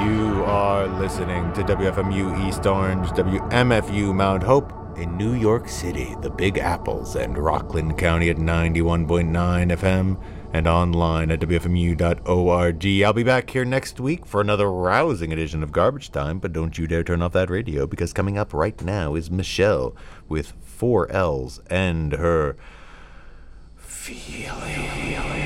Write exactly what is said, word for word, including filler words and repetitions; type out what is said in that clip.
You are listening to W F M U East Orange, W M F U Mount Hope in New York City, the Big Apples, and Rockland County at ninety-one point nine F M and online at W F M U dot org. I'll be back here next week for another rousing edition of Garbage Time, but don't you dare turn off that radio, because coming up right now is Michelle with four L's and her feeling.